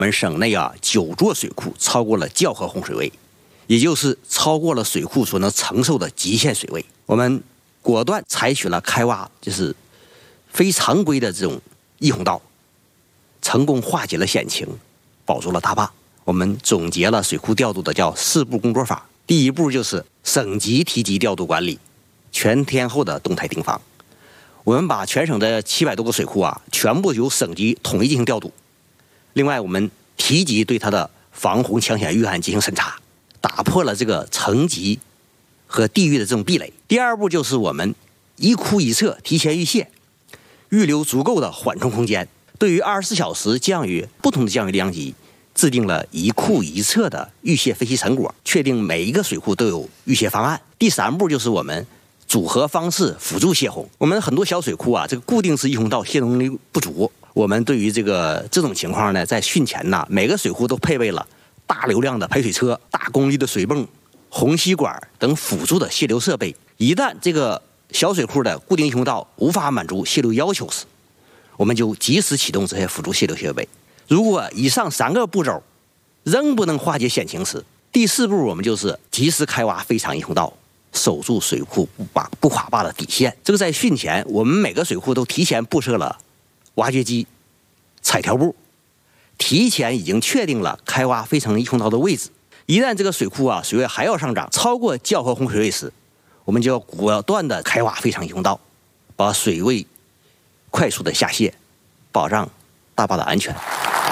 我们省内9座水库超过了校河洪水位，也就是超过了水库所能承受的极限水位。我们果断采取了开挖就是非常规的这种溢洪道，成功化解了险情，保住了大坝。我们总结了水库调度的叫4步工作法。第一步就是省级提级调度管理，全天候的动态盯防。我们把全省的700多个水库全部由省级统一进行调度。另外，我们提级对它的防洪抢险预案进行审查，打破了这个层级和地域的这种壁垒。第二步就是我们一库一测提前预泄，预留足够的缓冲空间。对于24小时降雨不同的降雨量级，制定了一库一测的预泄分析成果，确定每一个水库都有预泄方案。第3步就是我们组合方式辅助泄洪。我们很多小水库这个固定式溢洪道泄洪能力不足，我们对于这种情况呢，在汛前每个水库都配备了大流量的排水车、大功率的水泵、虹吸管等辅助的泄流设备。一旦这个小水库的固定溢洪道无法满足泄流要求时，我们就及时启动这些辅助泄流设备。如果以上3个步骤仍不能化解险情时，第4步我们就是及时开挖非常溢洪道，守住水库不垮坝的底线。这个在汛前，我们每个水库都提前布设了挖掘机、采条部，提前已经确定了开挖非常溢洪道的位置。一旦这个水库水位还要上涨，超过校河洪水位时，我们就要果断的开挖非常溢洪道，把水位快速的下泄，保障大坝的安全。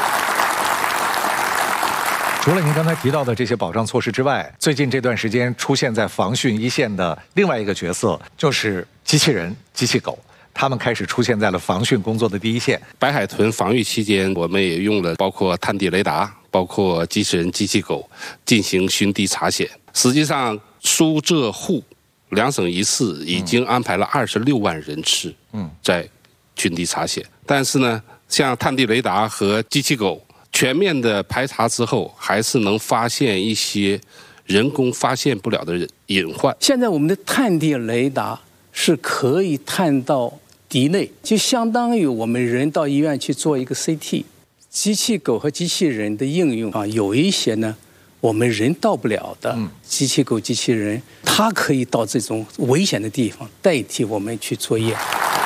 除了您刚才提到的这些保障措施之外，最近这段时间出现在防汛一线的另外一个角色，就是机器人、机器狗。他们开始出现在了防汛工作的第一线。 白海豚防御期间，我们也用了包括探地雷达、包括机器人、机器狗进行巡堤查险。实际上，苏浙沪2省1市已经安排了26万人次在巡堤查险。但是呢，像探地雷达和机器狗全面的排查之后，还是能发现一些人工发现不了的隐患。 现在我们的探地雷达是可以探到敌内，就相当于我们人到医院去做一个 CT。机器狗和机器人的应用有一些呢，我们人到不了的机器狗、机器人，它可以到这种危险的地方代替我们去作业。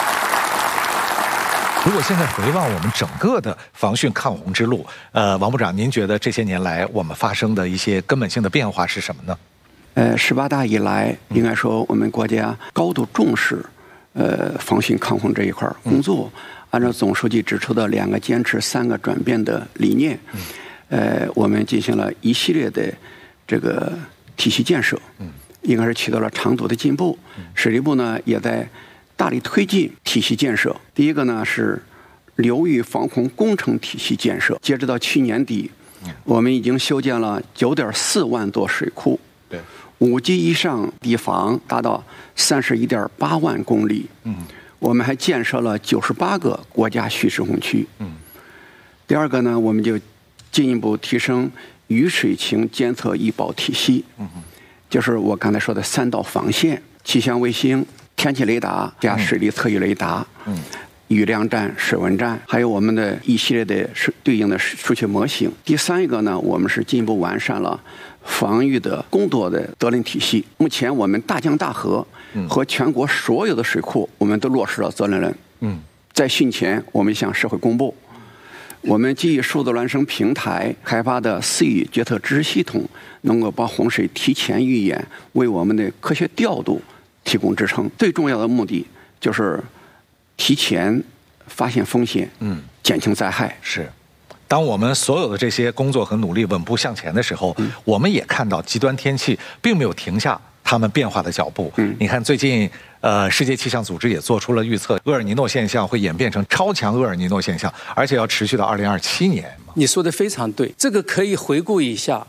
如果现在回望我们整个的防汛抗洪之路，王部长，您觉得这些年来我们发生的一些根本性的变化是什么呢 ？18大以来，应该说我们国家高度重视防汛抗洪这一块工作。按照总书记指出的2个坚持、3个转变的理念，我们进行了一系列的这个体系建设，应该是取得了长足的进步。水利部呢也在大力推进体系建设。第一个呢是流域防洪工程体系建设，截止到去年底，我们已经修建了9.4万座水库，5级以上堤防达到31.8万公里。我们还建设了98个国家蓄水洪区。第二个呢，我们就进一步提升雨水情监测预报体系，就是我刚才说的3道防线：气象卫星、天气雷达加水利测预雷达，雨量站、水文站，还有我们的一系列的对应的数学模型。第3个呢，我们是进一步完善了防御的工作的责任体系。目前我们大江大河和全国所有的水库，我们都落实了责任人。在汛前，我们向社会公布，我们基于数字孪生平台开发的4域决策支持系统，能够把洪水提前预演，为我们的科学调度提供支撑。最重要的目的就是提前发现风险，减轻灾害。 是。当我们所有的这些工作和努力稳步向前的时候，我们也看到极端天气并没有停下他们变化的脚步。你看最近世界气象组织也做出了预测，厄尔尼诺现象会演变成超强厄尔尼诺现象，而且要持续到2027年。 你说的非常对，这个可以回顾一下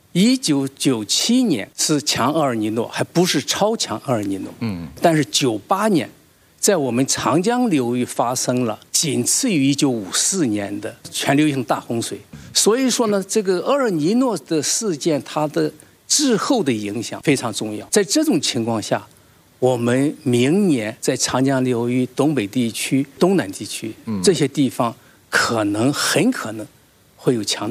，1997年是强厄尔尼诺，还不是超强厄尔尼诺。但是98年在我们长江流域发生了仅次于1954年的全流性大洪水。所以说呢，这个厄尔尼诺的事件，它的滞后的影响非常重要。在这种情况下，我们明年在长江流域东北地区、东南地区这些地方，很可能会有强